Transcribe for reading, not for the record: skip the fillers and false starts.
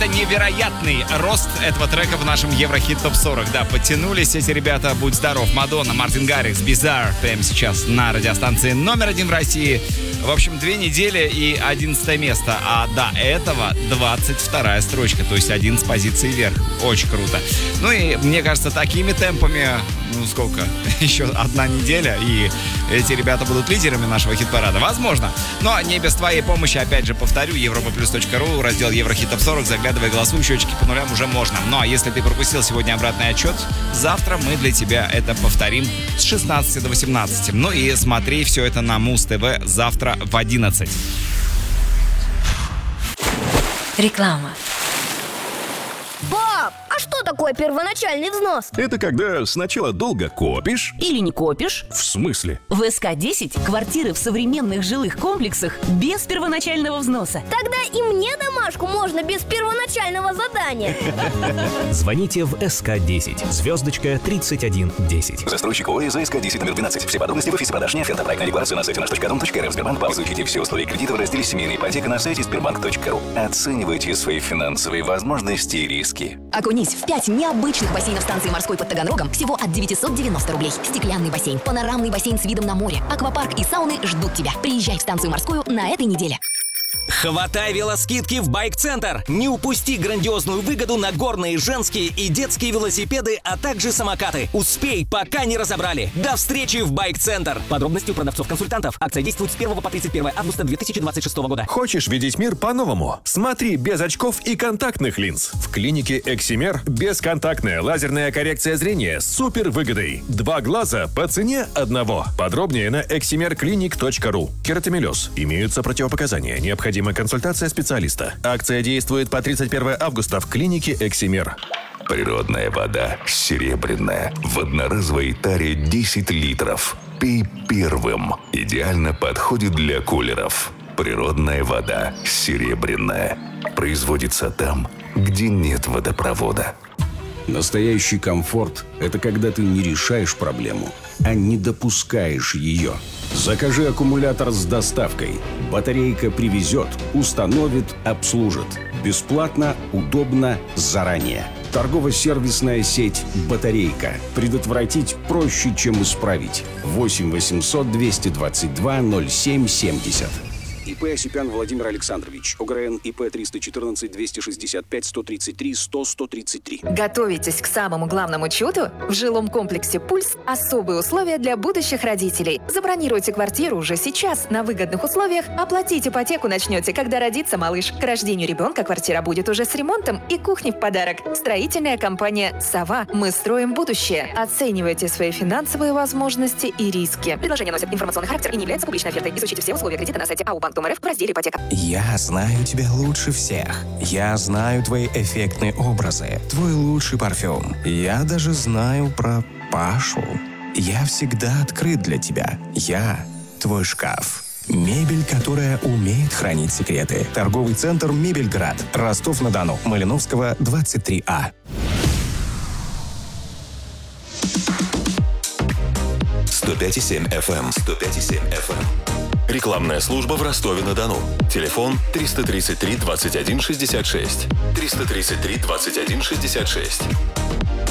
какой-то невероятный рост этого трека в нашем Еврохит Топ 40. Да, подтянулись эти ребята, будь здоров. Мадонна, Мартин Гаррикс, Bizarre прямо сейчас на радиостанции номер 1 в России. В общем, 2 недели и 11 место. А до этого 22 строчка, то есть 11 позиций вверх. Очень круто. Ну и мне кажется, такими темпами, сколько? Еще 1 неделя, и эти ребята будут лидерами нашего хит-парада. Возможно. Но не без твоей помощи, опять же, повторю, europaplus.ru, раздел Еврохит Топ 40, заглядывай, голосуй, счетчики по нулям уже можно. Ну а если ты пропустил сегодня обратный отчет, завтра мы для тебя это повторим с 16 до 18. Ну и смотри все это на Муз ТВ завтра в 11. Реклама. Пап, а что такое первоначальный взнос? Это когда сначала долго копишь. Или не копишь? В смысле? В СК-10 квартиры в современных жилых комплексах без первоначального взноса. Тогда и мне домашку можно без первоначального задания. Звоните в СК-10, звездочка 3110. Застройщик ОС СК-10 номер 12. Все подробности в офисе продаж. Оферта проектная регуляция на сайте наш.дом.рф. Сбербанк. Изучите все условия кредита в разделе «Семейная ипотека» на сайте sberbank.ru. Оценивайте свои финансовые возможности и риски. Окунись в 5 необычных бассейнов станции морской под Таганрогом всего от 990 рублей. Стеклянный бассейн, панорамный бассейн с видом на море, аквапарк и сауны ждут тебя. Приезжай в станцию морскую на этой неделе. Хватай велоскидки в Байк-центр. Не упусти грандиозную выгоду на горные, женские и детские велосипеды, а также самокаты. Успей, пока не разобрали. До встречи в Байк-центр. Подробности у продавцов-консультантов. Акция действует с 1 по 31 августа 2026 года. Хочешь видеть мир по-новому? Смотри без очков и контактных линз. В клинике Эксимер бесконтактная лазерная коррекция зрения с супер выгодой. 2 глаза по цене 1. Подробнее на eximerclinic.ru. Кератомелез. Имеются противопоказания. Необходима консультация специалиста. Акция действует по 31 августа в клинике Эксимер. Природная вода серебряная. В одноразовой таре 10 литров. Пей первым. Идеально подходит для кулеров. Природная вода серебряная. Производится там, где нет водопровода. Настоящий комфорт – это когда ты не решаешь проблему, а не допускаешь ее. Закажи аккумулятор с доставкой. Батарейка привезет, установит, обслужит. Бесплатно, удобно, заранее. Торгово-сервисная сеть «Батарейка». Предотвратить проще, чем исправить. 8 800 222 0770. ИП Осипян Владимир Александрович. ОГРН ИП 314 265 133 100 133. Готовитесь к самому главному чуду? В жилом комплексе «Пульс» особые условия для будущих родителей. Забронируйте квартиру уже сейчас на выгодных условиях. Оплатить ипотеку начнете, когда родится малыш. К рождению ребенка квартира будет уже с ремонтом и кухней в подарок. Строительная компания «Сова». Мы строим будущее. Оценивайте свои финансовые возможности и риски. Предложение носит информационный характер и не является публичной офертой. Изучите все условия кредита на сайте АУ Банк РФ в разделе «Ипотека». Я знаю тебя лучше всех. Я знаю твои эффектные образы, твой лучший парфюм. Я даже знаю про Пашу. Я всегда открыт для тебя. Я твой шкаф. Мебель, которая умеет хранить секреты. Торговый центр «Мебельград». Ростов-на-Дону. Малиновского, 23А. «105,7 FM». 105,7 FM. Рекламная служба в Ростове-на-Дону. Телефон 333 21 66. 333 21 66.